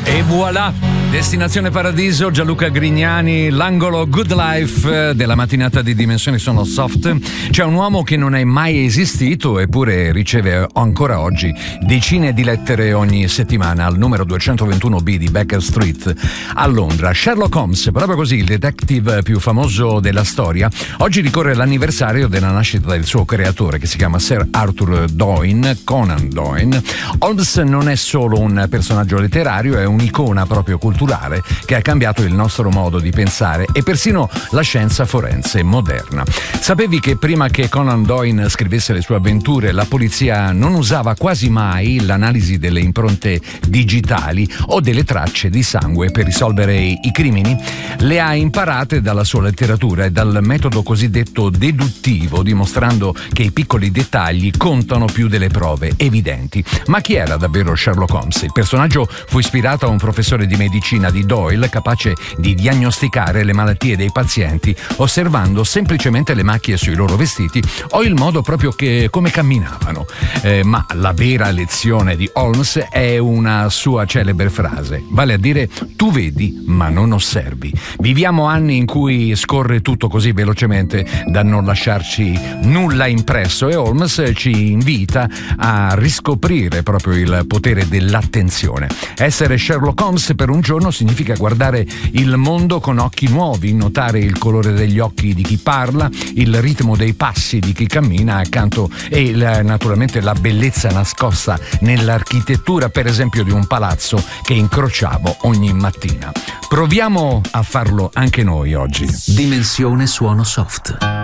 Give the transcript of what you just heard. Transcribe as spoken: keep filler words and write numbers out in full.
E voilà, Destinazione Paradiso, Gianluca Grignani, l'angolo Good Life della mattinata di Dimensioni Sono Soft. C'è un uomo che non è mai esistito eppure riceve ancora oggi decine di lettere ogni settimana al numero duecentoventuno B di Baker Street a Londra. Sherlock Holmes, proprio così, il detective più famoso della storia, oggi ricorre l'anniversario della nascita del suo creatore, che si chiama Sir Arthur Doyle, Conan Doyle. Holmes non è solo un personaggio letterario, è un'icona proprio culturale che ha cambiato il nostro modo di pensare e persino la scienza forense moderna. Sapevi che prima che Conan Doyle scrivesse le sue avventure, la polizia non usava quasi mai l'analisi delle impronte digitali o delle tracce di sangue per risolvere i crimini? Le ha imparate dalla sua letteratura e dal metodo cosiddetto deduttivo, dimostrando che i piccoli dettagli contano più delle prove evidenti. Ma chi era davvero Sherlock Holmes? Il personaggio fu ispirato a un professore di medicina di Doyle, capace di diagnosticare le malattie dei pazienti osservando semplicemente le macchie sui loro vestiti o il modo proprio che come camminavano. Eh, ma la vera lezione di Holmes è una sua celebre frase, vale a dire: tu vedi ma non osservi. Viviamo anni in cui scorre tutto così velocemente da non lasciarci nulla impresso e Holmes ci invita a riscoprire proprio il potere dell'attenzione. Essere Sherlock Holmes per un giorno significa guardare il mondo con occhi nuovi, notare il colore degli occhi di chi parla, il ritmo dei passi di chi cammina accanto e la, naturalmente la bellezza nascosta nell'architettura, per esempio, di un palazzo che incrociamo ogni mattina. Proviamo a farlo anche noi oggi. Dimensione Suono Soft.